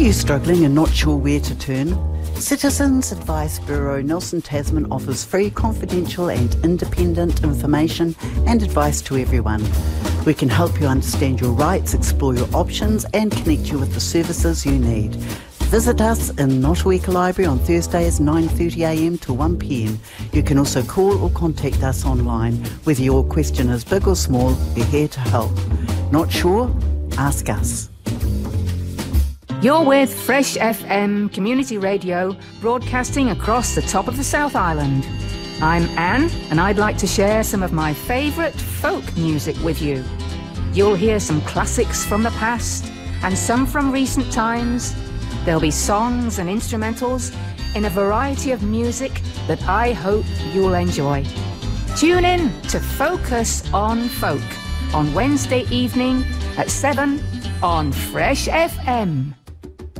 you struggling and not sure where to turn? Citizens Advice Bureau Nelson Tasman offers free, confidential and independent information and advice to everyone. We can help you understand your rights, explore your options and connect you with the services you need. Visit us in Ngātamariki Library on Thursdays 9:30am to 1pm. You can also call or contact us online. Whether your question is big or small, we're here to help. Not sure? Ask us. You're with Fresh FM Community Radio, broadcasting across the top of the South Island. I'm Anne, and I'd like to share some of my favourite folk music with you. You'll hear some classics from the past and some from recent times. There'll be songs and instrumentals in a variety of music that I hope you'll enjoy. Tune in to Focus on Folk on Wednesday evening at 7 on Fresh FM.